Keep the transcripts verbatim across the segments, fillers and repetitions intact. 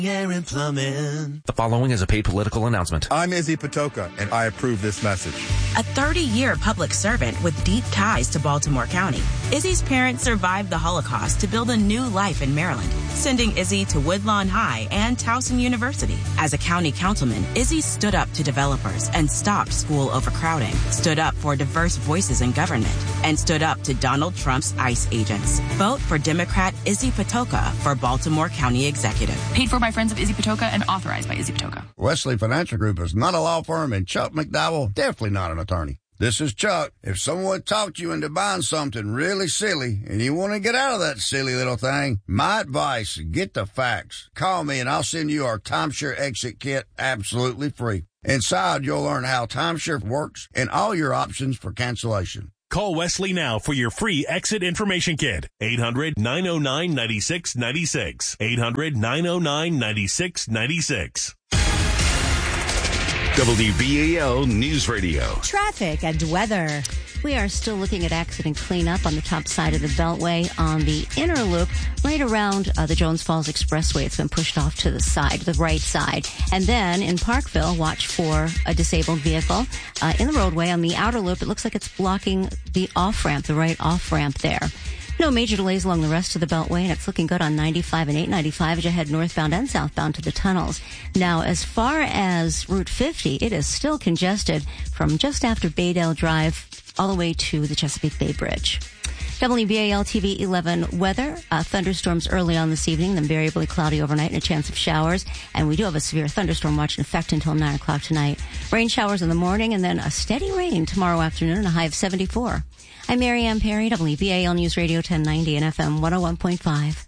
Air and plumbing. The following is a paid political announcement. I'm Izzy Patoka, and I approve this message. A thirty-year public servant with deep ties to Baltimore County, Izzy's parents survived the Holocaust to build a new life in Maryland, sending Izzy to Woodlawn High and Towson University. As a county councilman, Izzy stood up to developers and stopped school overcrowding, stood up for diverse voices in government, and stood up to Donald Trump's ICE agents. Vote for Democrat Izzy Patoka for Baltimore County Executive. Paid for by Friends of Izzy Patoka and authorized by Izzy Patoka. Wesley Financial Group is not a law firm, and Chuck McDowell definitely not an attorney. This is Chuck. If someone talked you into buying something really silly and you want to get out of that silly little thing, my advice, get the facts. Call me and I'll send you our timeshare exit kit absolutely free. Inside, you'll learn how timeshare works and all your options for cancellation. Call Wesley now for your free exit information kit. eight hundred, nine oh nine, nine six nine six. eight hundred, nine oh nine, nine six nine six. W B A L News Radio. Traffic and weather. We are still looking at accident cleanup on the top side of the Beltway on the inner loop, right around uh, the Jones Falls Expressway. It's been pushed off to the side, the right side. And then in Parkville, watch for a disabled vehicle uh, in the roadway on the outer loop. It looks like it's blocking the off-ramp, the right off-ramp there. No major delays along the rest of the Beltway, and it's looking good on ninety-five and eight ninety-five as you head northbound and southbound to the tunnels. Now, as far as Route fifty, it is still congested from just after Baydale Drive all the way to the Chesapeake Bay Bridge. W B A L T V eleven weather. Uh, thunderstorms early on this evening, then variably cloudy overnight and a chance of showers. And we do have a severe thunderstorm watch in effect until nine o'clock tonight. Rain showers in the morning and then a steady rain tomorrow afternoon and a high of seventy-four. I'm Mary Ann Perry, W B A L News Radio ten ninety and F M one oh one point five.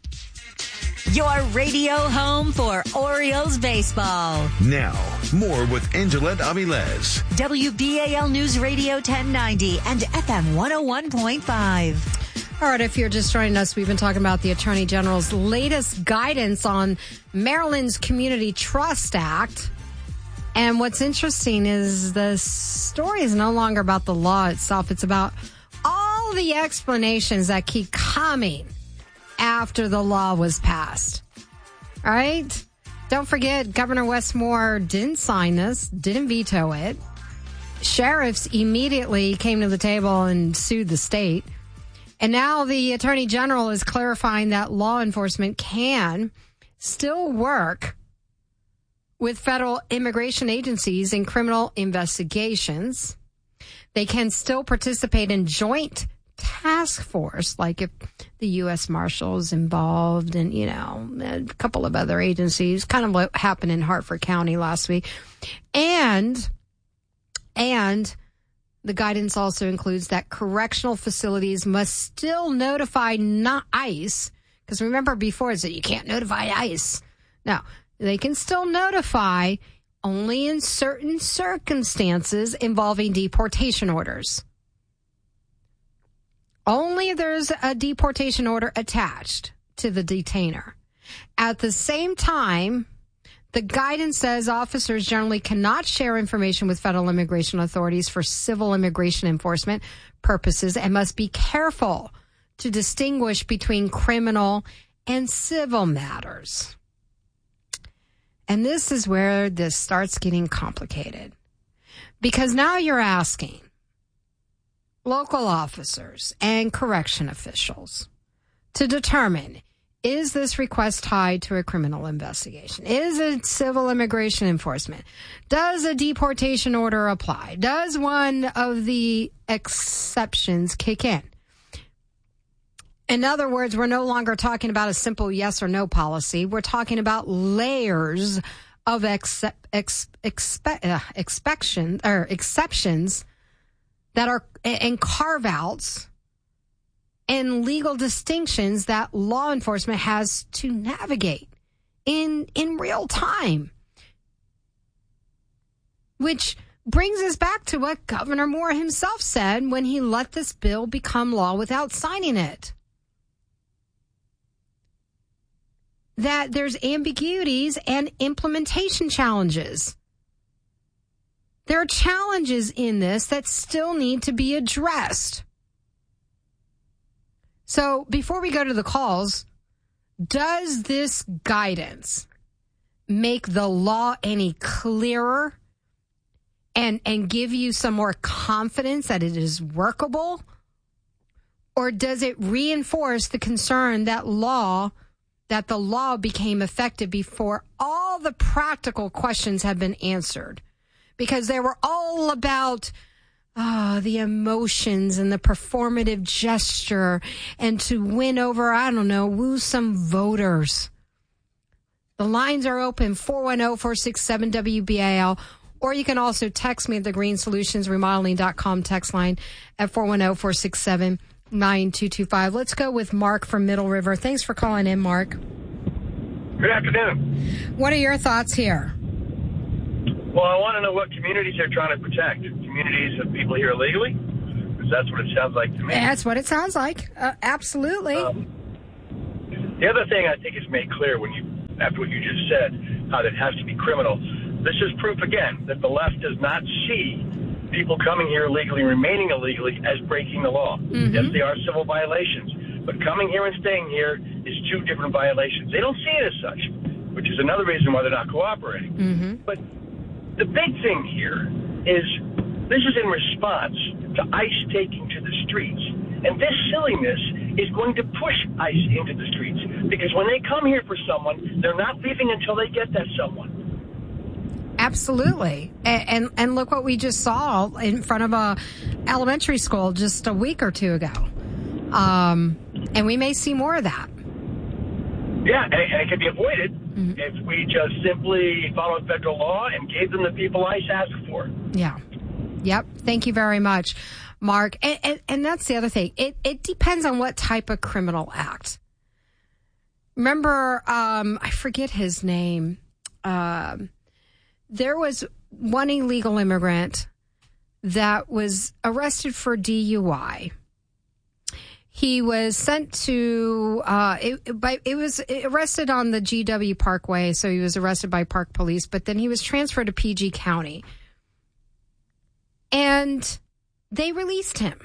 Your radio home for Orioles baseball. Now, more with Angelette Avilés. W B A L News Radio ten ninety and F M one oh one point five. All right, if you're just joining us, we've been talking about the Attorney General's latest guidance on Maryland's Community Trust Act. And what's interesting is the story is no longer about the law itself. It's about all the explanations that keep coming after the law was passed. All right? Don't forget, Governor Wes Moore didn't sign this, didn't veto it. Sheriffs immediately came to the table and sued the state. And now the Attorney General is clarifying that law enforcement can still work with federal immigration agencies in criminal investigations. They can still participate in joint task force, like if the U S Marshals involved and, you know, a couple of other agencies, kind of what happened in Hartford County last week. And, and the guidance also includes that correctional facilities must still notify not ICE, because remember before it said you can't notify ICE. No, they can still notify only in certain circumstances involving deportation orders. Only if there's a deportation order attached to the detainer. At the same time, the guidance says officers generally cannot share information with federal immigration authorities for civil immigration enforcement purposes and must be careful to distinguish between criminal and civil matters. And this is where this starts getting complicated. Because now you're asking local officers and correction officials to determine, is this request tied to a criminal investigation? Is it civil immigration enforcement? Does a deportation order apply? Does one of the exceptions kick in? In other words, we're no longer talking about a simple yes or no policy. We're talking about layers of ex- ex- expe- uh, expection, or exceptions that are and carve-outs and legal distinctions that law enforcement has to navigate in in real time. Which brings us back to what Governor Moore himself said when he let this bill become law without signing it. That there's ambiguities and implementation challenges. There are challenges in this that still need to be addressed. So before we go to the calls, does this guidance make the law any clearer and and give you some more confidence that it is workable? Or does it reinforce the concern that law, that the law became effective before all the practical questions have been answered? Because they were all about oh, the emotions and the performative gesture and to win over, I don't know, woo some voters. The lines are open, four one zero, four six seven, W B A L. Or you can also text me at the green solutions remodeling dot com text line at four one zero, four six seven, nine two two five. Let's go with Mark from Middle River. Thanks for calling in, Mark. Good afternoon. What are your thoughts here? Well, I want to know what communities they're trying to protect. Communities of people here illegally? Because that's what it sounds like to me. That's what it sounds like. Uh, absolutely. Um, the other thing I think is made clear when you, after what you just said, how that has to be criminal. This is proof again that the left does not see people coming here illegally and remaining illegally as breaking the law. Mm-hmm. Yes, they are civil violations. But coming here and staying here is two different violations. They don't see it as such, which is another reason why they're not cooperating. Mm-hmm. But the big thing here is this is in response to ICE taking to the streets. And this silliness is going to push ICE into the streets. Because when they come here for someone, they're not leaving until they get that someone. Absolutely. And, and and look what we just saw in front of a elementary school just a week or two ago. Um, and we may see more of that. Yeah, and it, and it can be avoided mm-hmm. if we just simply followed federal law and gave them the people ICE asked for. Yeah. Yep. Thank you very much, Mark. And, and, and that's the other thing. It, it depends on what type of criminal act. Remember, um, I forget his name. Um, there was one illegal immigrant that was arrested for D U I. He was sent to, uh, it, by, it was arrested on the G W Parkway, so he was arrested by Park Police, but then he was transferred to P G County. And they released him.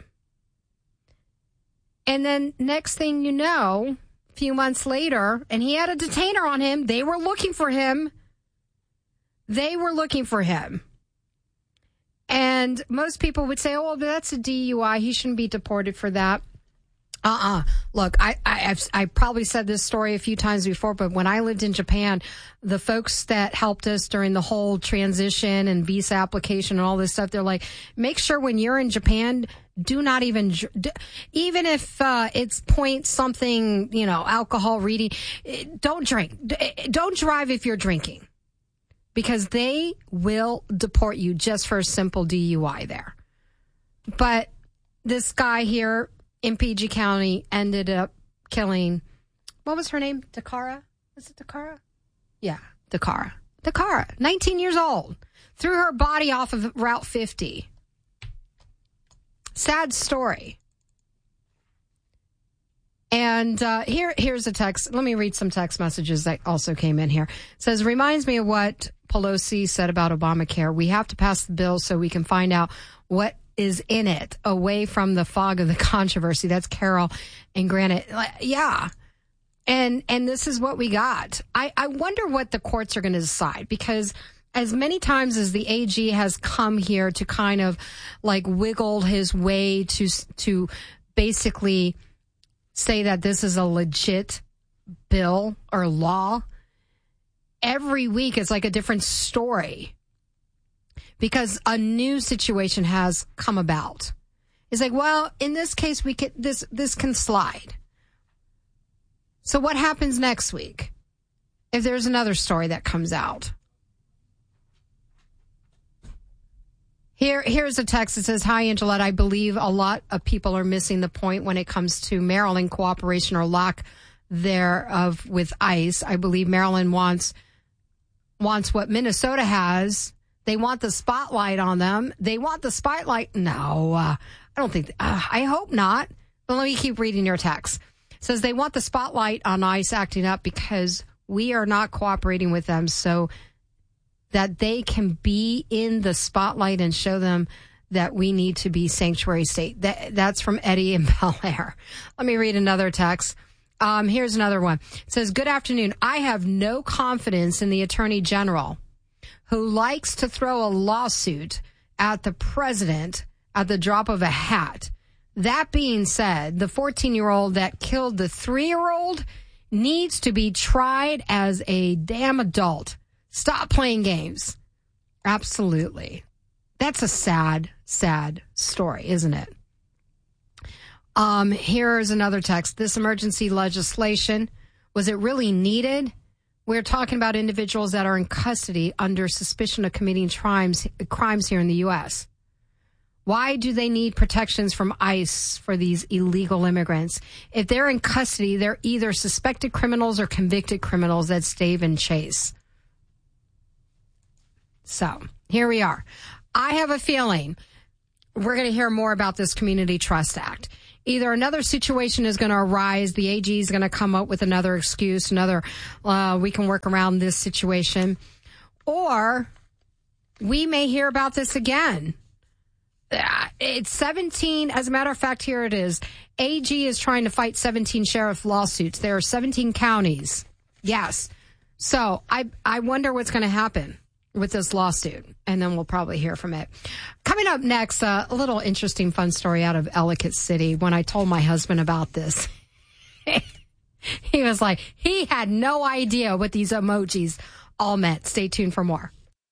And then next thing you know, a few months later, and he had a detainer on him, they were looking for him. They were looking for him. And most people would say, oh, well, that's a D U I. He shouldn't be deported for that. Uh-uh. Look, I, I, I've, I probably said this story a few times before, but when I lived in Japan, the folks that helped us during the whole transition and visa application and all this stuff, they're like, make sure when you're in Japan, do not even, even if uh, it's point something, you know, alcohol reading, don't drink. Don't drive if you're drinking. Because they will deport you just for a simple D U I there. But this guy here in P G County ended up killing, what was her name? Dakara? Was it Dakara? Yeah, Dakara. Dakara, nineteen years old. Threw her body off of Route fifty. Sad story. And uh, here, here's a text. Let me read some text messages that also came in here. It says, reminds me of what Pelosi said about Obamacare. We have to pass the bill so we can find out what is in it away from the fog of the controversy. That's Carol and Granite. Yeah. And and this is what we got. I, I wonder what the courts are going to decide, because as many times as the A G has come here to kind of like wiggle his way to to basically say that this is a legit bill or law, every week it's like a different story because a new situation has come about. It's like, well, in this case, we can, this, this can slide. So what happens next week if there's another story that comes out? Here, here's a text that says, hi, Angelette. I believe a lot of people are missing the point when it comes to Maryland cooperation or lack thereof with ICE. I believe Maryland wants wants what Minnesota has. They want the spotlight on them. They want the spotlight. No, uh, I don't think, uh, I hope not. But let me keep reading your text. It says they want the spotlight on ICE acting up because we are not cooperating with them. So that they can be in the spotlight and show them that we need to be sanctuary state. That, that's from Eddie in Bel Air. Let me read another text. Um, here's another one. It says, good afternoon. I have no confidence in the Attorney General who likes to throw a lawsuit at the president at the drop of a hat. That being said, the fourteen-year-old that killed the three-year-old needs to be tried as a damn adult. Stop playing games. Absolutely. That's a sad, sad story, isn't it? Um, here's another text. This emergency legislation, was it really needed? We're talking about individuals that are in custody under suspicion of committing crimes, crimes here in the U S. Why do they need protections from ICE for these illegal immigrants? If they're in custody, they're either suspected criminals or convicted criminals. That's Dave and Chase. So here we are. I have a feeling we're going to hear more about this Community Trust Act. Either another situation is going to arise, the A G is going to come up with another excuse, another, uh, we can work around this situation, or we may hear about this again. It's seventeen, as a matter of fact, here it is. A G is trying to fight seventeen sheriff lawsuits. There are seventeen counties. Yes. So I, I wonder what's going to happen with this lawsuit, and then we'll probably hear from it. Coming up next, uh, a little interesting, fun story out of Ellicott City. When I told my husband about this, he was like, he had no idea what these emojis all meant. Stay tuned for more.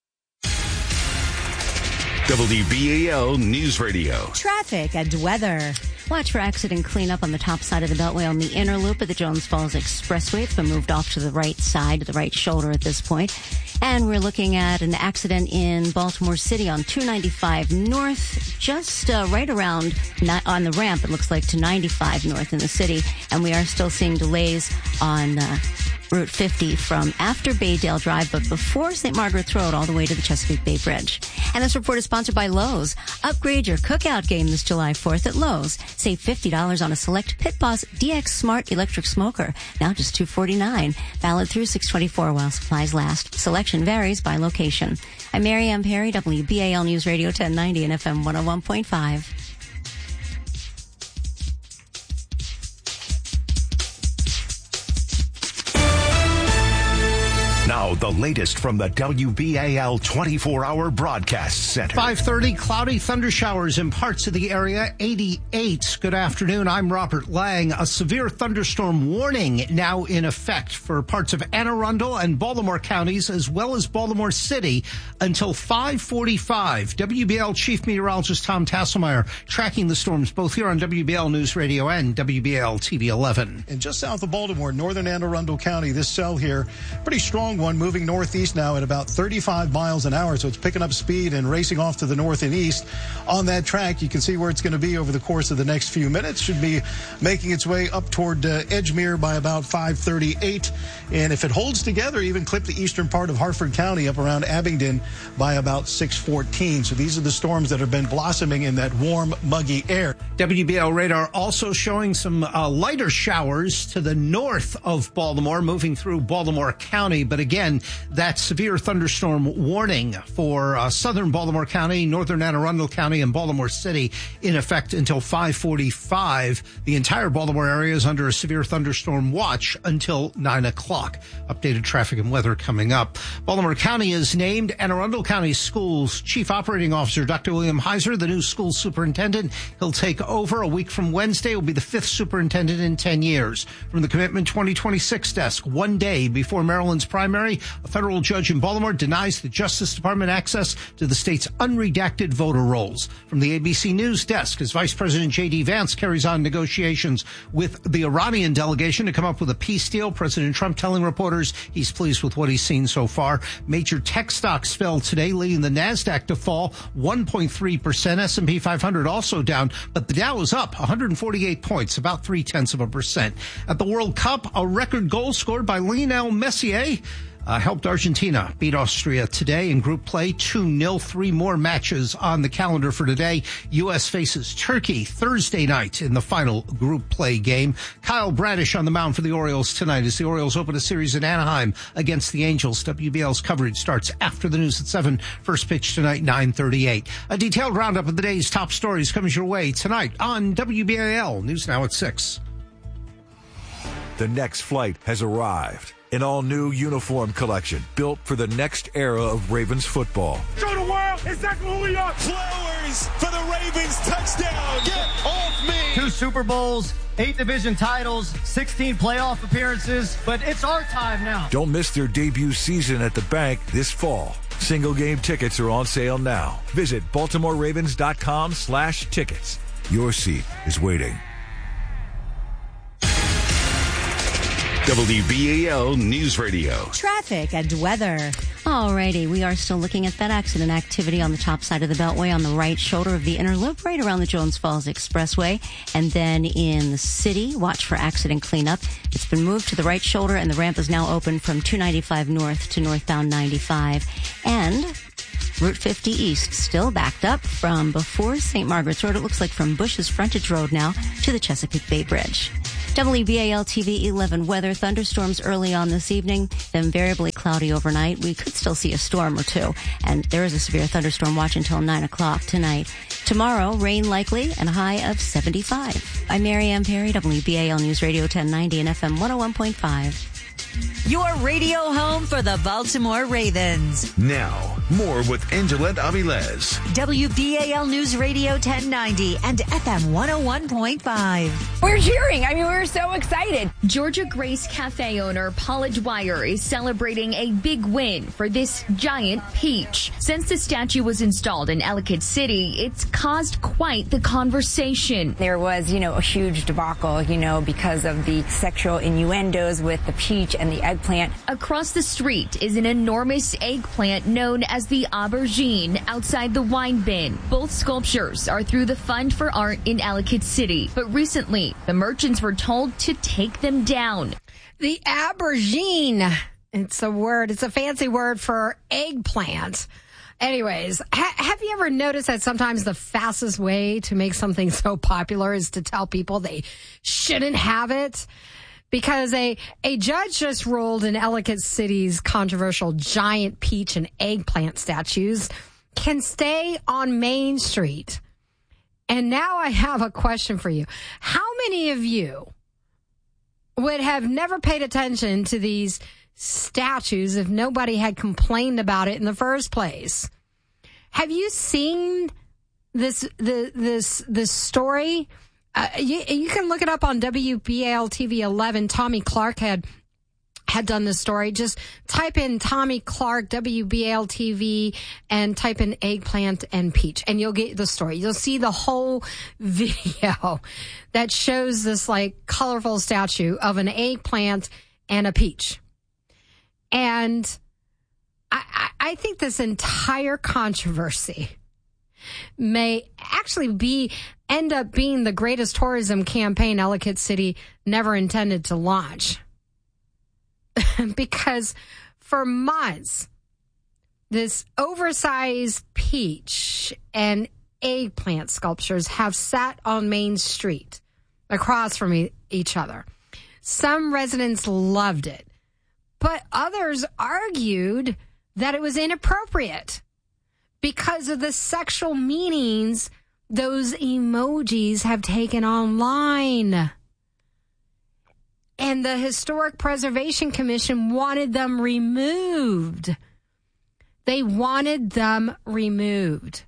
W B A L News Radio. Traffic and weather. Watch for accident cleanup on the top side of the Beltway on the inner loop of the Jones Falls Expressway. It's been moved off to the right side, to the right shoulder at this point. And we're looking at an accident in Baltimore City on two ninety-five North, just uh, right around not on the ramp, it looks like, to ninety-five North in the city. And we are still seeing delays on uh, Route fifty from after Baydale Drive, but before Saint Margaret's Road, all the way to the Chesapeake Bay Bridge. And this report is sponsored by Lowe's. Upgrade your cookout game this July fourth at Lowe's. Save fifty dollars on a select Pit Boss D X Smart electric smoker, now just two forty-nine. Valid through six twenty-four while supplies last. Selection varies by location. I'm Mary Ann Perry, W B A L News Radio ten ninety and F M one oh one point five. Now, the latest from the W B A L twenty-four hour broadcast center. five thirty, cloudy thunder showers in parts of the area. eighty-eight. Good afternoon. I'm Robert Lang. A severe thunderstorm warning now in effect for parts of Anne Arundel and Baltimore counties, as well as Baltimore City, until five forty-five. W B L Chief Meteorologist Tom Tasselmeyer tracking the storms both here on W B L News Radio and W B L T V eleven. And just south of Baltimore, northern Anne Arundel County, this cell here, pretty strong one, moving northeast now at about thirty-five miles an hour, so it's picking up speed and racing off to the north and east. On that track, you can see where it's going to be over the course of the next few minutes. Should be making its way up toward uh, Edgemere by about five thirty-eight, and if it holds together, even clip the eastern part of Hartford County up around Abingdon by about six fourteen. So these are the storms that have been blossoming in that warm, muggy air. W B L radar also showing some uh, lighter showers to the north of Baltimore, moving through Baltimore County, but again, that severe thunderstorm warning for uh, southern Baltimore County, northern Anne Arundel County, and Baltimore City in effect until five forty-five. The entire Baltimore area is under a severe thunderstorm watch until nine o'clock. Updated traffic and weather coming up. Baltimore County is named Anne Arundel County Schools Chief Operating Officer Doctor William Heiser, the new school superintendent. He'll take over a week from Wednesday. Will be the fifth superintendent in ten years. From the Commitment twenty twenty-six desk, one day before Maryland's primary, a federal judge in Baltimore denies the Justice Department access to the state's unredacted voter rolls. From the A B C News desk, as Vice President J D. Vance carries on negotiations with the Iranian delegation to come up with a peace deal, President Trump telling reporters he's pleased with what he's seen so far. Major tech stocks fell today, leading the NASDAQ to fall one point three percent. S and P five hundred also down, but the Dow is up one hundred forty-eight points, about three-tenths of a percent. At the World Cup, a record goal scored by Lionel Messi Uh, helped Argentina beat Austria today in group play two nil. Three more matches on the calendar for today. U S faces Turkey Thursday night in the final group play game. Kyle Bradish on the mound for the Orioles tonight as the Orioles open a series in Anaheim against the Angels. W B L's coverage starts after the news at seven. First pitch tonight, nine thirty-eight. A detailed roundup of the day's top stories comes your way tonight on W B A L News Now at six. The next flight has arrived. An all-new uniform collection built for the next era of Ravens football. Show the world exactly who we are. Flowers for the Ravens touchdown. Get off me. Two Super Bowls, eight division titles, sixteen playoff appearances, but it's our time now. Don't miss their debut season at the bank this fall. Single game tickets are on sale now. Visit BaltimoreRavens.com slash tickets. Your seat is waiting. W B A L News Radio. Traffic and weather. Alrighty, we are still looking at that accident activity on the top side of the Beltway on the right shoulder of the inner loop, right around the Jones Falls Expressway. And then in the city, watch for accident cleanup. It's been moved to the right shoulder, and the ramp is now open from two ninety-five north to northbound ninety-five. And Route fifty East still backed up from before Saint Margaret's Road. It looks like from Bush's Frontage Road now to the Chesapeake Bay Bridge. W B A L T V eleven weather. Thunderstorms early on this evening, then variably cloudy overnight. We could still see a storm or two, and there is a severe thunderstorm watch until nine o'clock tonight. Tomorrow, rain likely and a high of seventy-five. I'm Mary Ann Perry, W B A L News Radio ten ninety and F M one oh one point five. Your radio home for the Baltimore Ravens. Now, more with Angelette Avilés. W B A L News Radio ten ninety and F M one oh one point five. We're cheering. I mean, we're so excited. Georgia Grace Cafe owner Paula Dwyer is celebrating a big win for this giant peach. Since the statue was installed in Ellicott City, it's caused quite the conversation. There was, you know, a huge debacle, you know, because of the sexual innuendos with the peach and the eggplant. Across the street is an enormous eggplant known as the aubergine outside the wine bin. Both sculptures are through the Fund for Art in Ellicott City, but recently the merchants were told to take them down. The aubergine, it's a word, it's a fancy word for eggplant. Anyways, ha- have you ever noticed that sometimes the fastest way to make something so popular is to tell people they shouldn't have it? Because a, a judge just ruled in Ellicott City's controversial giant peach and eggplant statues can stay on Main Street. And now I have a question for you. How many of you would have never paid attention to these statues if nobody had complained about it in the first place? Have you seen this, the, this, this story? Uh, you, you can look it up on W B A L T V eleven. Tommy Clark had had done this story. Just type in Tommy Clark, W B A L T V, and type in eggplant and peach, and you'll get the story. You'll see the whole video that shows this like colorful statue of an eggplant and a peach. And I, I, I think this entire controversy may actually be end up being the greatest tourism campaign Ellicott City never intended to launch. Because for months, this oversized peach and eggplant sculptures have sat on Main Street across from e- each other. Some residents loved it, but others argued that it was inappropriate because of the sexual meanings those emojis have taken online. And the Historic Preservation Commission wanted them removed. They wanted them removed.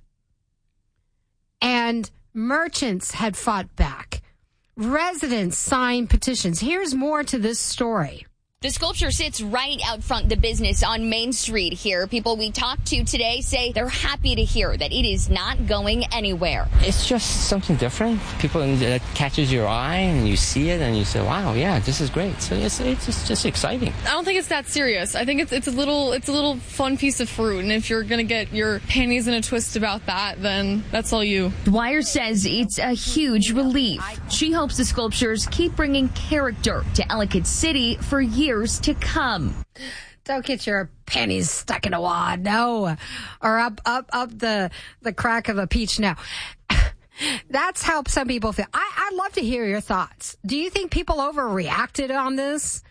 And merchants had fought back. Residents signed petitions. Here's more to this story. The sculpture sits right out front the business on Main Street here. People we talked to today say they're happy to hear that it is not going anywhere. It's just something different. People that catches your eye and you see it and you say, wow, yeah, this is great. So it's it's just, just exciting. I don't think it's that serious. I think it's it's a little it's a little fun piece of fruit, and if you're gonna get your panties in a twist about that, then that's all you. Dwyer says it's a huge relief. She hopes the sculptures keep bringing character to Ellicott City for years to come. Don't get your panties stuck in a wad, no, or up, up, up the the crack of a peach. No, that's how some people feel. I, I'd love to hear your thoughts. Do you think people overreacted on this?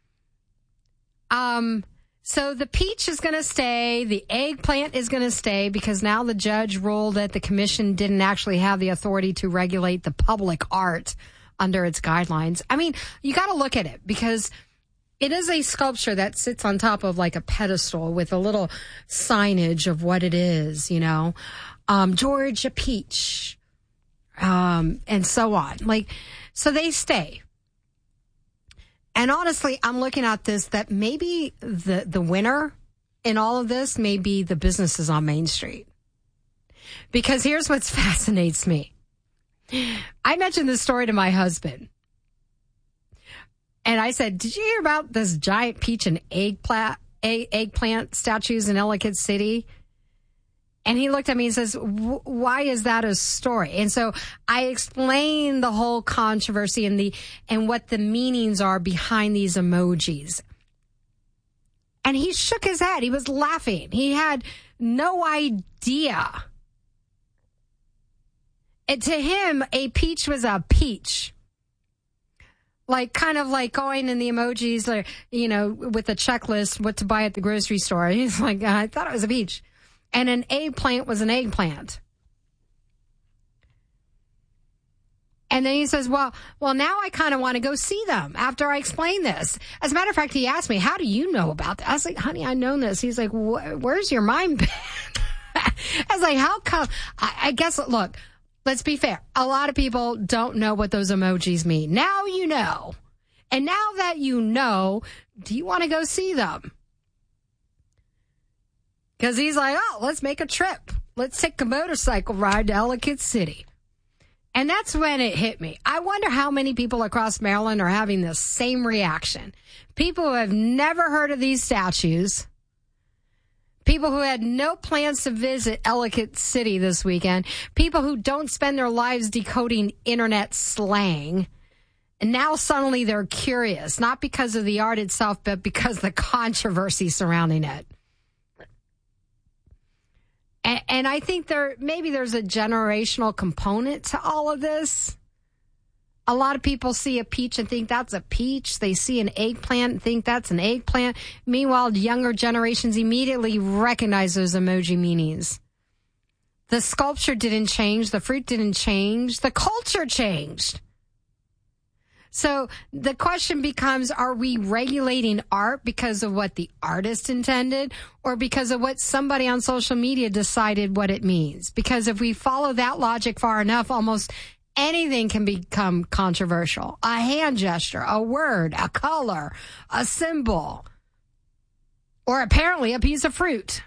Um. So the peach is going to stay. The eggplant is going to stay because now the judge ruled that the commission didn't actually have the authority to regulate the public art under its guidelines. I mean, you got to look at it because it is a sculpture that sits on top of like a pedestal with a little signage of what it is, you know, um, Georgia Peach, um, and so on. Like, so they stay. And honestly, I'm looking at this that maybe the, the winner in all of this may be the businesses on Main Street. Because here's what fascinates me. I mentioned this story to my husband. And I said, did you hear about this giant peach and eggplant, egg, eggplant statues in Ellicott City? And he looked at me and says, why is that a story? And so I explained the whole controversy and the and what the meanings are behind these emojis. And he shook his head. He was laughing. He had no idea. And to him, a peach was a peach. Like, kind of like going in the emojis, or, you know, with a checklist, what to buy at the grocery store. He's like, I thought it was a peach. And an eggplant was an eggplant. And then he says, well, well, now I kind of want to go see them after I explain this. As a matter of fact, he asked me, how do you know about that? I was like, honey, I know this. He's like, where's your mind been? I was like, how come? I, I guess, look, let's be fair. A lot of people don't know what those emojis mean. Now you know. And now that you know, do you want to go see them? Because he's like, oh, let's make a trip. Let's take a motorcycle ride to Ellicott City. And that's when it hit me. I wonder how many people across Maryland are having the same reaction. People who have never heard of these statues. People who had no plans to visit Ellicott City this weekend. People who don't spend their lives decoding internet slang. And now suddenly they're curious, not because of the art itself, but because of the controversy surrounding it. And, and I think there maybe there's a generational component to all of this. A lot of people see a peach and think that's a peach. They see an eggplant and think that's an eggplant. Meanwhile, younger generations immediately recognize those emoji meanings. The sculpture didn't change. The fruit didn't change. The culture changed. So the question becomes, are we regulating art because of what the artist intended or because of what somebody on social media decided what it means? Because if we follow that logic far enough, almost anything can become controversial. A hand gesture, a word, a color, a symbol, or apparently a piece of fruit.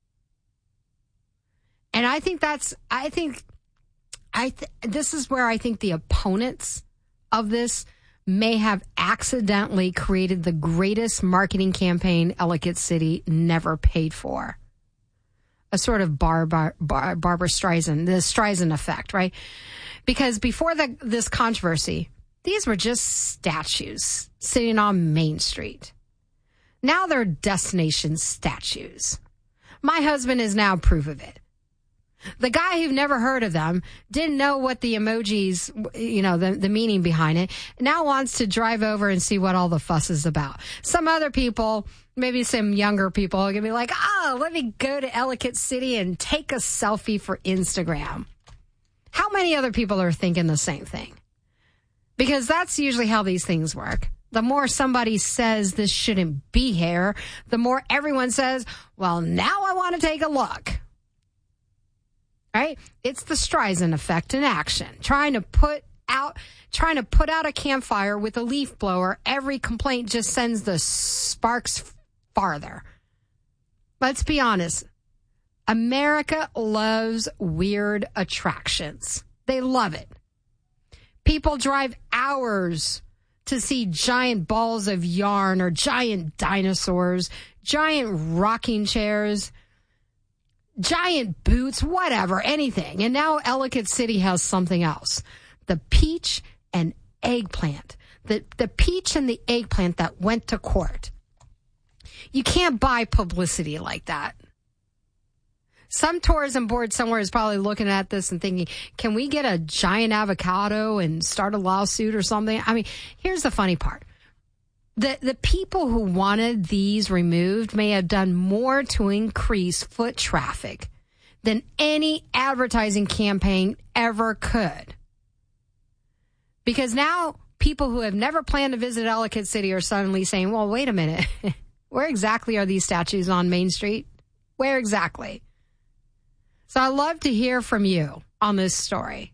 And I think that's, I think, I th- this is where I think the opponents of this may have accidentally created the greatest marketing campaign Ellicott City never paid for. A sort of Bar- Bar- Bar- Barbara Streisand, the Streisand effect, right? Because before the, this controversy, these were just statues sitting on Main Street. Now they're destination statues. My husband is now proof of it. The guy who never heard of them, didn't know what the emojis, you know, the, the meaning behind it, now wants to drive over and see what all the fuss is about. Some other people, maybe some younger people, are going to be like, oh, let me go to Ellicott City and take a selfie for Instagram. How many other people are thinking the same thing? Because that's usually how these things work. The more somebody says this shouldn't be here, the more everyone says, well, now I want to take a look. Right? It's the Streisand effect in action. Trying to put out, trying to put out a campfire with a leaf blower. Every complaint just sends the sparks farther. Let's be honest. America loves weird attractions. They love it. People drive hours to see giant balls of yarn or giant dinosaurs, giant rocking chairs, giant boots, whatever, anything. And now Ellicott City has something else. The peach and eggplant. The, the peach and the eggplant that went to court. You can't buy publicity like that. Some tourism board somewhere is probably looking at this and thinking, can we get a giant avocado and start a lawsuit or something? I mean, here's the funny part. The the people who wanted these removed may have done more to increase foot traffic than any advertising campaign ever could. Because now people who have never planned to visit Ellicott City are suddenly saying, well, wait a minute. Where exactly are these statues on Main Street? Where exactly? So I'd love to hear from you on this story.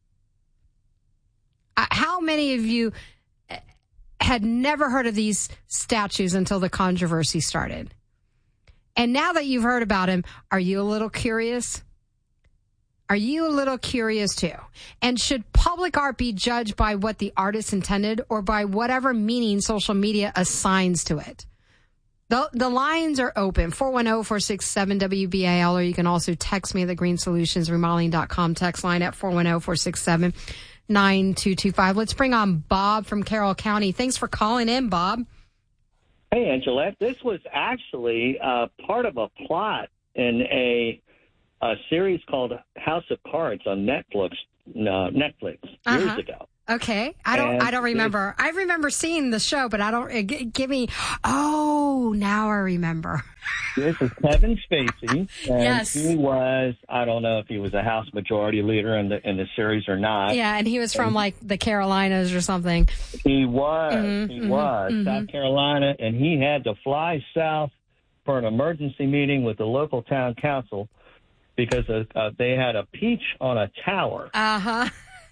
Uh, how many of you had never heard of these statues until the controversy started? And now that you've heard about him, are you a little curious? Are you a little curious too? And should public art be judged by what the artist intended or by whatever meaning social media assigns to it? The, the lines are open, four one zero, four six seven, W B A L, or you can also text me at the green solutions remodeling dot com text line at four one zero, four six seven, nine two two five. Let's bring on Bob from Carroll County. Thanks for calling in, Bob. Hey, Angelette. This was actually uh, part of a plot in a, a series called House of Cards on Netflix, uh, Netflix Uh-huh. years ago. Okay, I don't. And I don't remember. I remember seeing the show, but I don't. Uh, g- give me. Oh, now I remember. This is Kevin Spacey, and Yes. he was. I don't know if he was a House Majority Leader in the in the series or not. Yeah, and he was from And like the Carolinas or something. He was. Mhm, he mhm, was mhm. South Carolina, and he had to fly south for an emergency meeting with the local town council because of, uh, they had a peach on a tower. Uh huh.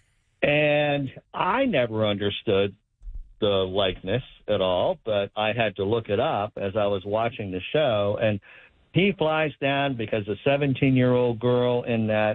And I never understood the likeness at all, but I had to look it up as I was watching the show. And he flies down because a seventeen-year-old girl in that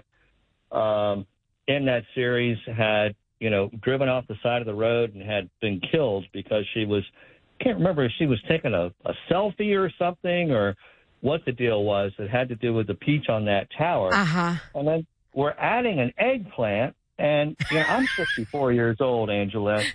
um, in that series had, you know, driven off the side of the road and had been killed because she was, I can't remember if she was taking a, a selfie or something or what the deal was. It had to do with the peach on that tower. Uh huh. And then we're adding an eggplant. And, you know, I'm sixty-four years old, Angelette.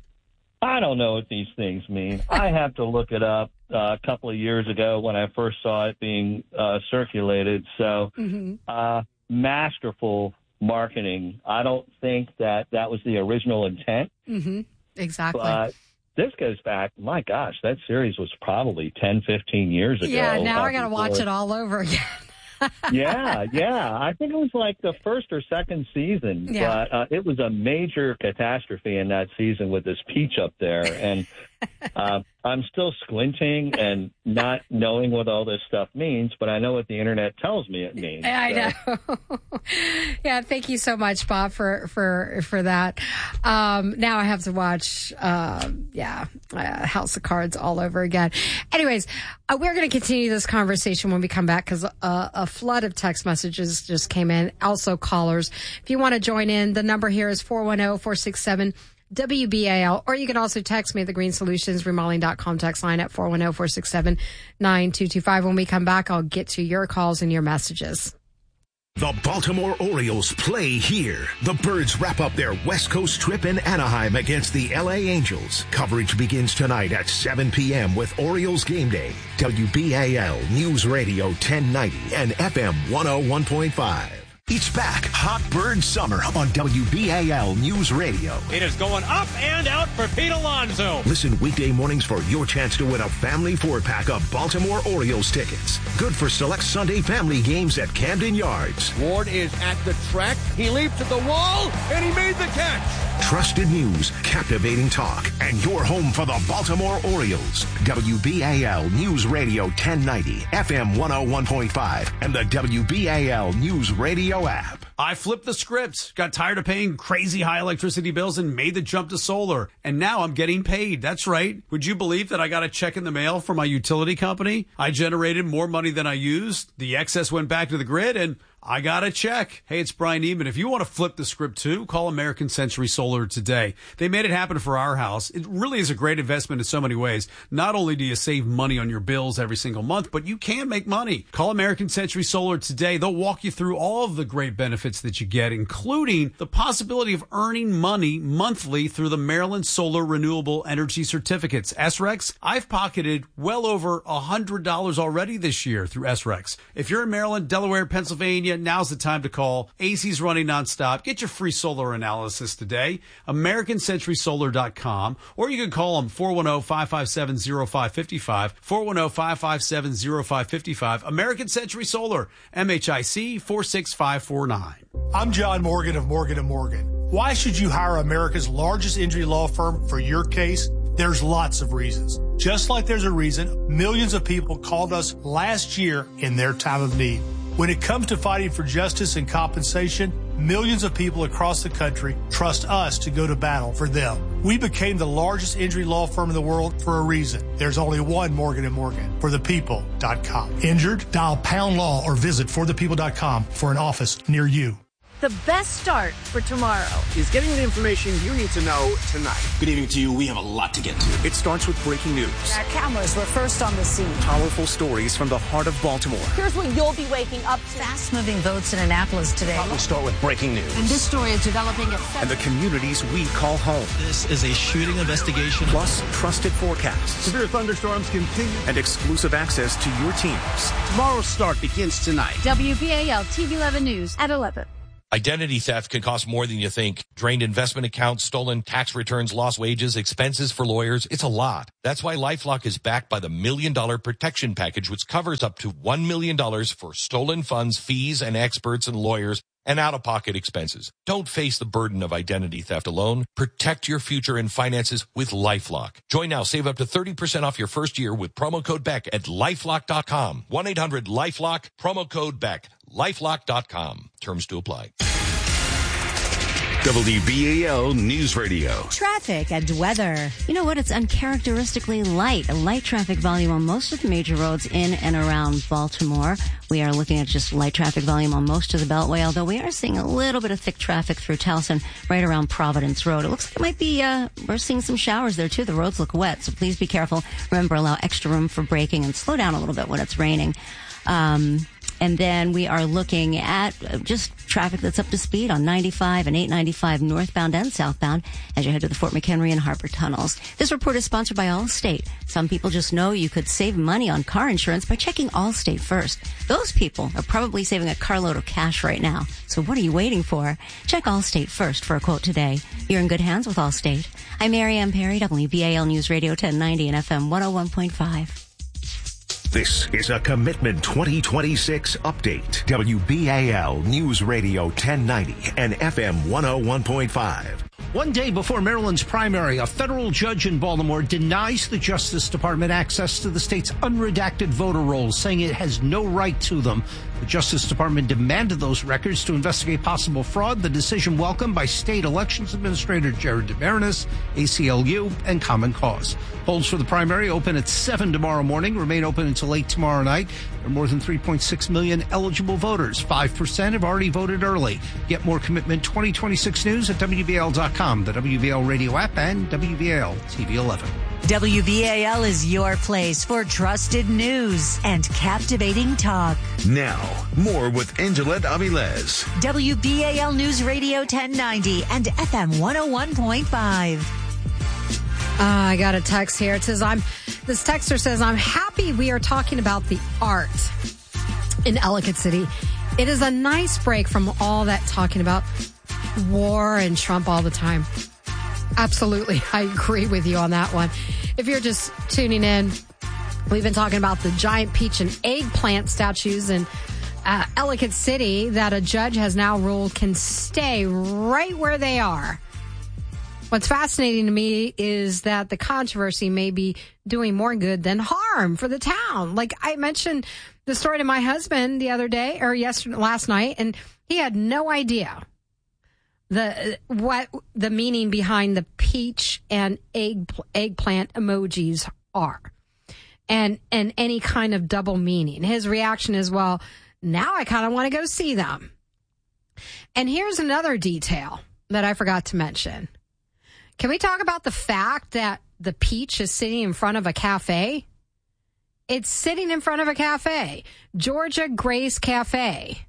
I don't know what these things mean. I have to look it up uh, a couple of years ago when I first saw it being uh, circulated. So, Mm-hmm. uh, masterful marketing. I don't think that that was the original intent. Mm-hmm. Exactly. But this goes back, my gosh, that series was probably ten, fifteen years ago. Yeah, now uh, I got to watch before- it all over again. yeah, yeah. I think it was like the first or second season, Yeah. but uh, it was a major catastrophe in that season with this peach up there. And uh, I'm still squinting and not knowing what all this stuff means, but I know what the internet tells me it means. I So- know. Yeah, thank you so much, Bob, for for for that. Um, now I have to watch, uh, yeah, uh, House of Cards all over again. Anyways, uh, we're going to continue this conversation when we come back because uh, a flood of text messages just came in. Also, callers, if you want to join in, the number here is four one zero, four six seven, W B A L, or you can also text me at the green solutions remodeling dot com text line at four one zero, four six seven, nine two two five. When we come back, I'll get to your calls and your messages. The Baltimore Orioles play here. The Birds wrap up their West Coast trip in Anaheim against the L A Angels. Coverage begins tonight at seven p.m. with Orioles Game Day. W B A L News Radio ten ninety and F M one oh one point five. It's back. Hot Bird Summer on W B A L News Radio. It is going up and out for Pete Alonso. Listen weekday mornings for your chance to win a family four-pack of Baltimore Orioles tickets. Good for select Sunday family games at Camden Yards. Ward is at the track. He leaped at the wall, and he made the catch. Trusted news, captivating talk, and your home for the Baltimore Orioles. W B A L News Radio ten ninety, F M one oh one point five, and the W B A L News Radio app. I flipped the script, got tired of paying crazy high electricity bills and made the jump to solar. And now I'm getting paid. That's right. Would you believe that I got a check in the mail from my utility company? I generated more money than I used. The excess went back to the grid and I got a check. Hey, it's Brian Eman. If you want to flip the script too, call American Century Solar today. They made it happen for our house. It really is a great investment in so many ways. Not only do you save money on your bills every single month, but you can make money. Call American Century Solar today. They'll walk you through all of the great benefits that you get, including the possibility of earning money monthly through the Maryland Solar Renewable Energy Certificates. S R E Cs, I've pocketed well over one hundred dollars already this year through S R E Cs. If you're in Maryland, Delaware, Pennsylvania, now's the time to call. A C's running nonstop. Get your free solar analysis today. American Century Solar dot com, or you can call them four one zero, five five seven, zero five five five, four one zero, five five seven, zero five five five. American Century Solar, M H I C four six five four nine. I'm John Morgan of Morgan and Morgan. Why should you hire America's largest injury law firm for your case? There's lots of reasons. Just like there's a reason millions of people called us last year in their time of need. When it comes to fighting for justice and compensation, millions of people across the country trust us to go to battle for them. We became the largest injury law firm in the world for a reason. There's only one Morgan and Morgan, for the people dot com. Injured? Dial pound law or visit for the people dot com for an office near you. The best start for tomorrow is getting the information you need to know tonight. Good evening to you. We have a lot to get to. It starts with breaking news. Our cameras were first on the scene. Powerful stories from the heart of Baltimore. Here's what you'll be waking up to. Fast-moving votes in Annapolis today. We'll start with breaking news. And this story is developing at and the communities we call home. This is a shooting investigation. Plus, trusted forecasts. Severe thunderstorms continue. And exclusive access to your teams. Tomorrow's start begins tonight. W B A L T V eleven News at eleven. Identity theft can cost more than you think. Drained investment accounts, stolen tax returns, lost wages, expenses for lawyers. It's a lot. That's why LifeLock is backed by the Million Dollar Protection Package, which covers up to one million dollars for stolen funds, fees, and experts and lawyers, and out-of-pocket expenses. Don't face the burden of identity theft alone. Protect your future and finances with LifeLock. Join now. Save up to thirty percent off your first year with promo code Beck at lifelock dot com. one eight hundred lifelock, promo code Beck. lifelock dot com. Terms to apply. W B A L News Radio. Traffic and weather. You know what? It's uncharacteristically light. A light traffic volume on most of the major roads in and around Baltimore. We are looking at just light traffic volume on most of the Beltway, although we are seeing a little bit of thick traffic through Towson right around Providence Road. It looks like it might be, uh, we're seeing some showers there too. The roads look wet, so please be careful. Remember, allow extra room for braking and slow down a little bit when it's raining. Um, And then we are looking at just traffic that's up to speed on ninety-five and eight ninety-five northbound and southbound as you head to the Fort McHenry and Harbor tunnels. This report is sponsored by Allstate. Some people just know you could save money on car insurance by checking Allstate first. Those people are probably saving a carload of cash right now. So what are you waiting for? Check Allstate first for a quote today. You're in good hands with Allstate. I'm Mary Ann Perry, W B A L News Radio ten ninety and F M one oh one point five. This is a Commitment twenty twenty-six update. W B A L News Radio ten ninety and F M one oh one point five. One day before Maryland's primary, a federal judge in Baltimore denies the Justice Department access to the state's unredacted voter rolls, saying it has no right to them. The Justice Department demanded those records to investigate possible fraud. The decision welcomed by State Elections Administrator Jared DeBaronis, A C L U, and Common Cause. Polls for the primary open at seven tomorrow morning, remain open until eight tomorrow night. There are more than three point six million eligible voters. five percent have already voted early. Get more Commitment twenty twenty-six news at W B A L dot com, the W B A L radio app, and W B A L T V eleven. W B A L is your place for trusted news and captivating talk. Now, more with Angela Avilés. W B A L News Radio ten ninety and F M one oh one point five. Uh, I got a text here. It says, I'm, this texter says, I'm happy we are talking about the art in Ellicott City. It is a nice break from all that talking about war and Trump all the time. Absolutely. I agree with you on that one. If you're just tuning in, we've been talking about the giant peach and eggplant statues in uh, Ellicott City that a judge has now ruled can stay right where they are. What's fascinating to me is that the controversy may be doing more good than harm for the town. Like I mentioned the story to my husband the other day or yesterday, last night, and he had no idea the what the meaning behind the peach and egg eggplant emojis are, and and any kind of double meaning. His reaction is, well, now I kind of want to go see them. And here's another detail that I forgot to mention. Can we talk about the fact that the peach is sitting in front of a cafe? It's sitting in front of a cafe, Georgia Grace Cafe.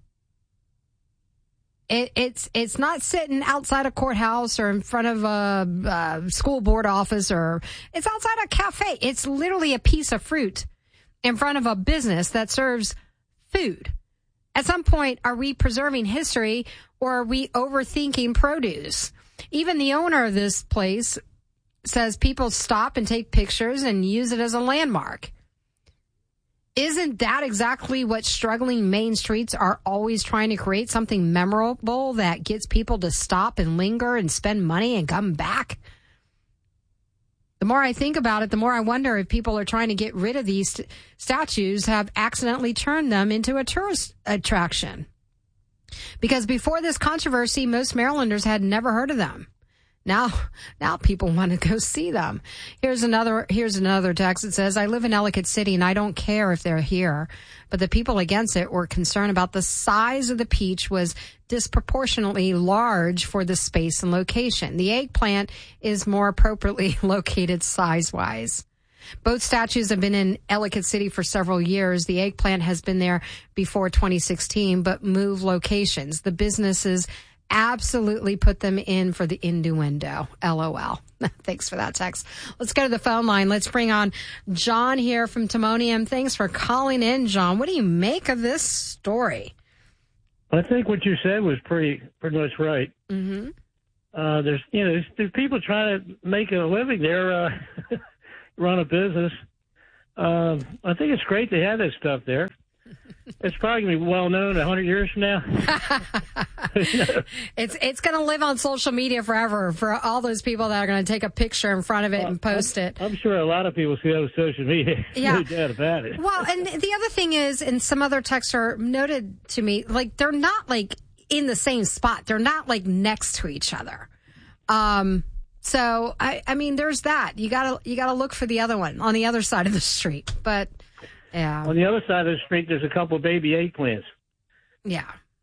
It, it's it's not sitting outside a courthouse or in front of a, a school board office, or it's outside a cafe. It's literally a piece of fruit in front of a business that serves food. At some point, are we preserving history or are we overthinking produce? Even the owner of this place says people stop and take pictures and use it as a landmark. Isn't that exactly what struggling main streets are always trying to create? Something memorable that gets people to stop and linger and spend money and come back? The more I think about it, the more I wonder if people are trying to get rid of these st- statues have accidentally turned them into a tourist attraction. Because before this controversy, most Marylanders had never heard of them. Now, now people want to go see them. Here's another, here's another text that says, I live in Ellicott City and I don't care if they're here, but the people against it were concerned about the size of the peach was disproportionately large for the space and location. The eggplant is more appropriately located size-wise. Both statues have been in Ellicott City for several years. The eggplant has been there before twenty sixteen, but moved locations. The businesses absolutely put them in for the innuendo. LOL. Thanks for that text. Let's go to the phone line. Let's bring on John here from Timonium. Thanks for calling in, John. What do you make of this story? I think what you said was pretty pretty much right. Mm-hmm. Uh, there's you know there's, there's people trying to make a living there, uh, run a business. Um, I think it's great they have that stuff there. It's probably going to be well known a hundred years from now. It's it's going to live on social media forever for all those people that are going to take a picture in front of it and post I'm, it. I'm sure a lot of people see that on social media. Yeah. No doubt about it. Well, and the other thing is, and some other texts are noted to me, like they're not like in the same spot. They're not like next to each other. Um. So I I mean, there's that. You gotta you gotta look for the other one on the other side of the street, but. Yeah. On the other side of the street, there's a couple of baby eggplants. Yeah.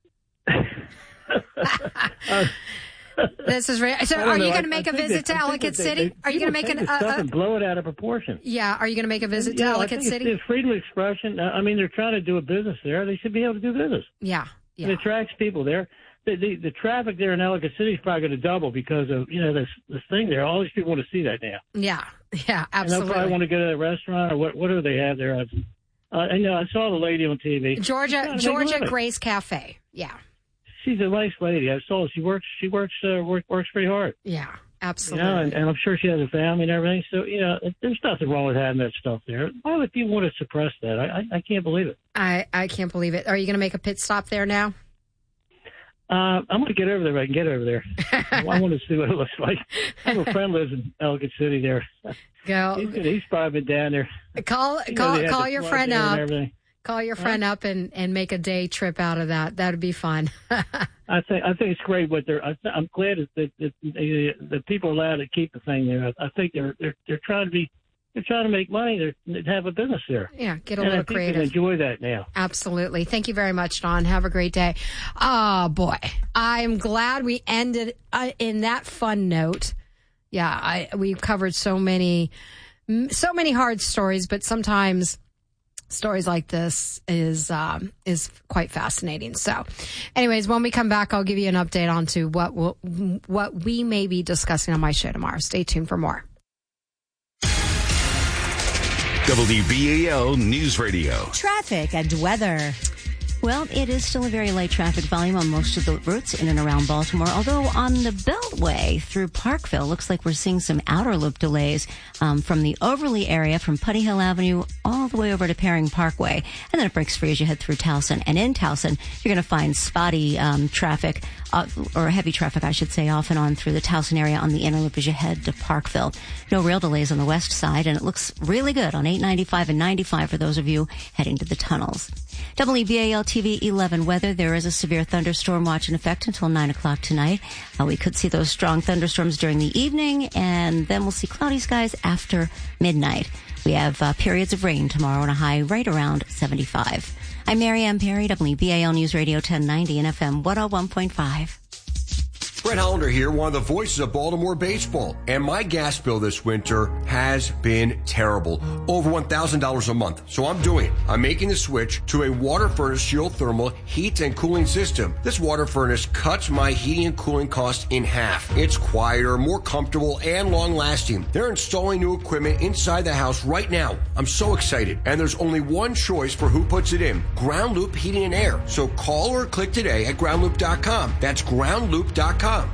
uh, this is right. So, are know. you going to make I a visit they, to Ellicott they, City? They, are you going to make take an? this Uh, stuff uh, and blow it out of proportion? Yeah. Are you going to make a visit yeah, to Ellicott I think City? It's, it's freedom of expression. I mean, they're trying to do a business there. They should be able to do business. Yeah. Yeah. It attracts people there. The, the, the traffic there in Ellicott City is probably going to double because of you know this this thing there. All these people want to see that now. Yeah. Yeah. Absolutely. And they'll probably want to go to that restaurant or what, whatever they have there. I've, Uh, I know. I saw the lady on T V. Georgia Georgia Grace Cafe. Yeah. She's a nice lady. I saw her. She works. She works. Uh, work, works pretty hard. Yeah, absolutely. You know, and, and I'm sure she has a family and everything. So you know, there's nothing wrong with having that stuff there. Why would people want to suppress that? I I, I can't believe it. I, I can't believe it. Are you going to make a pit stop there now? Uh, I'm going to get over there if I can get over there. I want to see what it looks like. I have a friend lives in Ellicott City there. Go. He's, he's probably been down there. Call you call know, call your friend up. Call your huh? friend up and, and make a day trip out of that. That'd be fun. I think I think it's great what they're. I th- I'm glad that that, that the, the people are allowed to keep the thing there. I, I think they're they're they're trying to be. They're trying to make money. They're, they have a business there. Yeah, get a and little I think creative. they enjoy that now. Absolutely. Thank you very much, Don. Have a great day. Oh, boy. I'm glad we ended uh, in that fun note. Yeah, I, we've covered so many, so many hard stories, but sometimes stories like this is um, is quite fascinating. So, anyways, when we come back, I'll give you an update on to what we'll, what we may be discussing on my show tomorrow. Stay tuned for more. W B A L News Radio. Traffic and weather. Well, it is still a very light traffic volume on most of the routes in and around Baltimore, although on the Beltway through Parkville, looks like we're seeing some outer loop delays um, from the Overley area, from Putney Hill Avenue all the way over to Perring Parkway. And then it breaks free as you head through Towson. And in Towson, you're going to find spotty um, traffic, uh, or heavy traffic, I should say, off and on through the Towson area on the inner loop as you head to Parkville. No real delays on the west side, and it looks really good on eight ninety-five and ninety-five for those of you heading to the tunnels. W B A L T V eleven weather. There is a severe thunderstorm watch in effect until nine o'clock tonight. Uh, we could see those strong thunderstorms during the evening, and then we'll see cloudy skies after midnight. We have uh, periods of rain tomorrow and a high right around seventy-five. I'm Mary Ann Perry, W B A L News Radio ten ninety and F M one oh one point five. Brett Hollander here, one of the voices of Baltimore baseball. And my gas bill this winter has been terrible. Over one thousand dollars a month. So I'm doing it. I'm making the switch to a water furnace geothermal heat and cooling system. This water furnace cuts my heating and cooling costs in half. It's quieter, more comfortable, and long lasting. They're installing new equipment inside the house right now. I'm so excited. And there's only one choice for who puts it in. Ground Loop Heating and Air. So call or click today at ground loop dot com. That's ground loop dot com.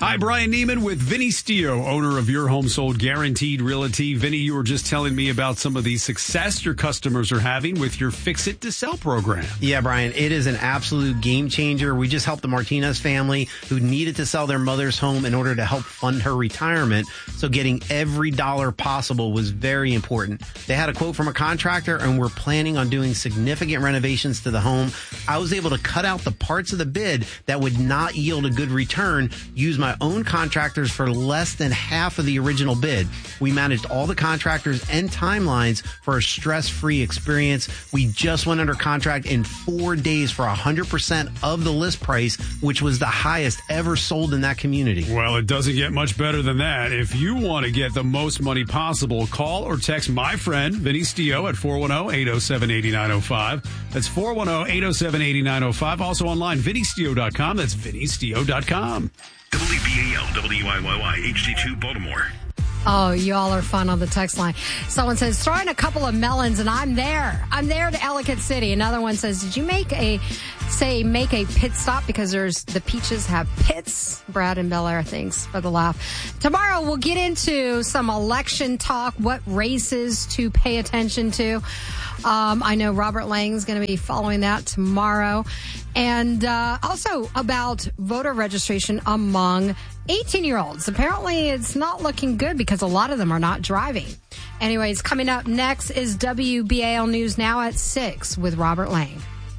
Hi, Brian Neiman with Vinny Stio, owner of Your Home Sold Guaranteed Realty. Vinny, you were just telling me about some of the success your customers are having with your Fix It to Sell program. Yeah, Brian, it is an absolute game changer. We just helped the Martinez family who needed to sell their mother's home in order to help fund her retirement. So getting every dollar possible was very important. They had a quote from a contractor and were planning on doing significant renovations to the home. I was able to cut out the parts of the bid that would not yield a good return, use my own contractors for less than half of the original bid. We managed all the contractors and timelines for a stress-free experience. We just went under contract in four days for one hundred percent of the list price, which was the highest ever sold in that community. Well, it doesn't get much better than that. If you want to get the most money possible, call or text my friend, Vinny Stio, at four one zero, eight zero seven, eight nine zero five. That's four one zero, eight zero seven, eight nine zero five. Also online, vinny stio dot com. That's vinny stio dot com. W B A L, W I Y Y, H D two, Baltimore. Oh, y'all are fun on the text line. Someone says, throw in a couple of melons and I'm there. I'm there to Ellicott City. Another one says, did you make a, say, make a pit stop because there's the peaches have pits? Brad and Bel Air, thanks for the laugh. Tomorrow we'll get into some election talk, what races to pay attention to. Um, I know Robert Lang's going to be following that tomorrow. And uh, also about voter registration among eighteen-year-olds. Apparently, it's not looking good because a lot of them are not driving. Anyways, coming up next is W B A L News Now at six with Robert Lang.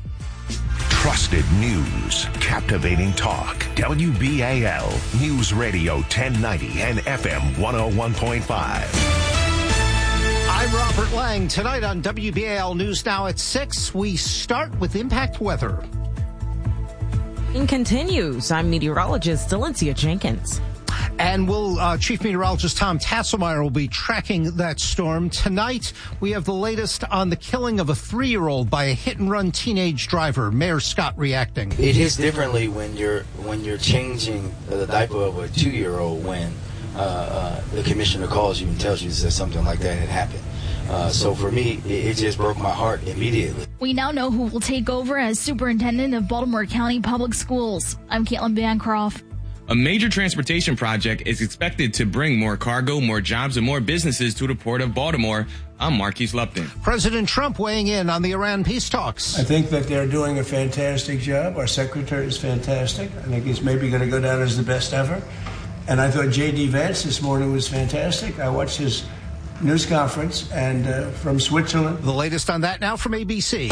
Trusted news, captivating talk. W B A L News Radio ten ninety and F M one oh one point five. I'm Robert Lang. Tonight on W B A L News Now at six, we start with impact weather. It continues. I'm meteorologist Valencia Jenkins. And we'll, uh, Chief Meteorologist Tom Tasselmeyer will be tracking that storm. Tonight, we have the latest on the killing of a three-year-old by a hit-and-run teenage driver. Mayor Scott reacting. It hits differently when you're when you're changing the diaper of a two-year-old when uh, uh, the commissioner calls you and tells you that something like that had happened. Uh, so for me, it, it just broke my heart immediately. We now know who will take over as superintendent of Baltimore County Public Schools. I'm Caitlin Bancroft. A major transportation project is expected to bring more cargo, more jobs, and more businesses to the Port of Baltimore. I'm Marquise Lupton. President Trump weighing in on the Iran peace talks. I think that they're doing a fantastic job. Our secretary is fantastic. I think he's maybe going to go down as the best ever. And I thought J D Vance this morning was fantastic. I watched his news conference and uh, from Switzerland. The latest on that now from A B C.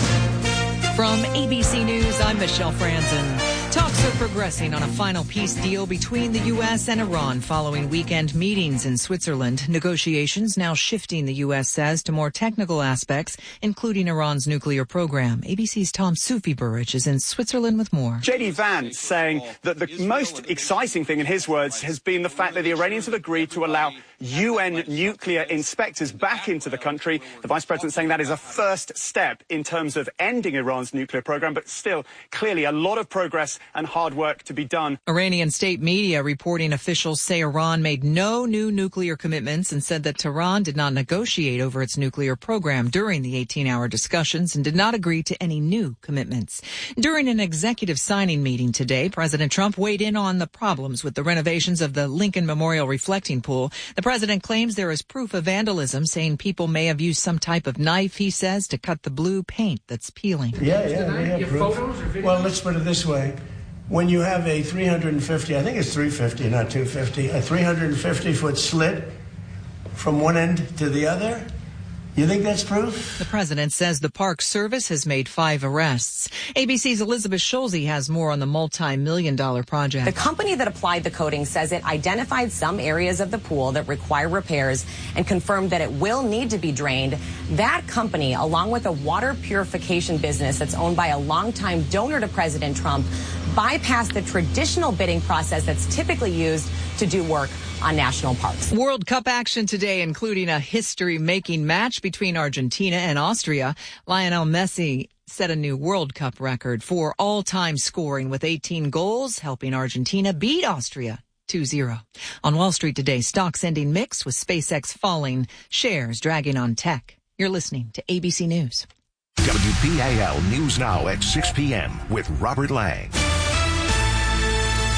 From A B C News, I'm Michelle Franzen. Talks are progressing on a final peace deal between the U S and Iran following weekend meetings in Switzerland. Negotiations now shifting, the U S says, to more technical aspects, including Iran's nuclear program. A B C's Tom Sufi-Burridge is in Switzerland with more. J D Vance saying that the most exciting thing, in his words, has been the fact that the Iranians have agreed to allow U N nuclear inspectors back into the country. The vice president saying that is a first step in terms of ending Iran's nuclear program, but still clearly a lot of progress and hard work to be done. Iranian state media reporting officials say Iran made no new nuclear commitments and said that Tehran did not negotiate over its nuclear program during the eighteen-hour discussions and did not agree to any new commitments. During an executive signing meeting today, President Trump weighed in on the problems with the renovations of the Lincoln Memorial reflecting pool. The president claims there is proof of vandalism, saying people may have used some type of knife, he says, to cut the blue paint that's peeling. Yeah, yeah, we have proof. Well, let's put it this way. When you have a three hundred fifty, I think it's three fifty, not two fifty, a three hundred fifty foot slit from one end to the other, you think that's proof? The president says the Park Service has made five arrests. A B C's Elizabeth Schulze has more on the multi-million dollar project. The company that applied the coating says it identified some areas of the pool that require repairs and confirmed that it will need to be drained. That company, along with a water purification business that's owned by a longtime donor to President Trump, bypassed the traditional bidding process that's typically used to do work on national parks. World Cup action today, including a history-making match between Argentina and Austria. Lionel Messi set a new World Cup record for all-time scoring with eighteen goals, helping Argentina beat Austria two zero. On Wall Street today, stocks ending mixed with SpaceX falling, shares dragging on tech. You're listening to A B C News. W B A L News Now at six p.m. with Robert Lang.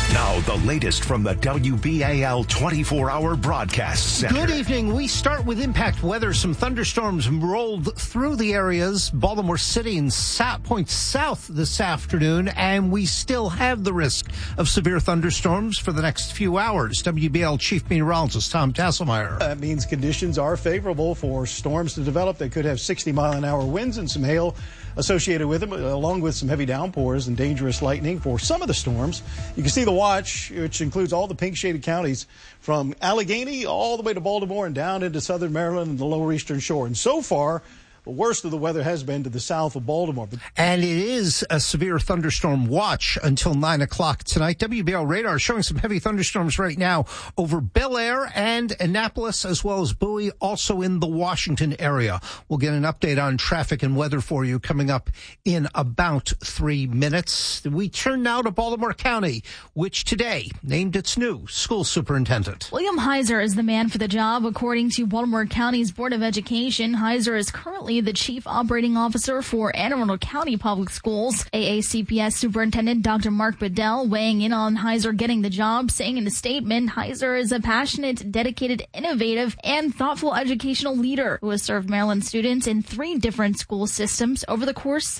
Now, the latest from the W B A L twenty-four hour broadcast center. Good evening. We start with impact weather. Some thunderstorms rolled through the areas, Baltimore City and South Point South this afternoon, and we still have the risk of severe thunderstorms for the next few hours. W B A L Chief Meteorologist Tom Tasselmeyer. That means conditions are favorable for storms to develop. They could have sixty mile an hour winds and some hail associated with them, along with some heavy downpours and dangerous lightning for some of the storms. You can see the watch, which includes all the pink shaded counties from Allegheny all the way to Baltimore and down into southern Maryland and the lower eastern shore. And so far, the worst of the weather has been to the south of Baltimore. And it is a severe thunderstorm watch until nine o'clock tonight. W B A L radar showing some heavy thunderstorms right now over Bel Air and Annapolis, as well as Bowie, also in the Washington area. We'll get an update on traffic and weather for you coming up in about three minutes. We turn now to Baltimore County, which today named its new school superintendent. William Heiser is the man for the job, according to Baltimore County's Board of Education. Heiser is currently the Chief Operating Officer for Anne Arundel County Public Schools. A A C P S Superintendent Doctor Mark Bedell weighing in on Heiser getting the job, saying in a statement, Heiser is a passionate, dedicated, innovative, and thoughtful educational leader who has served Maryland students in three different school systems over the course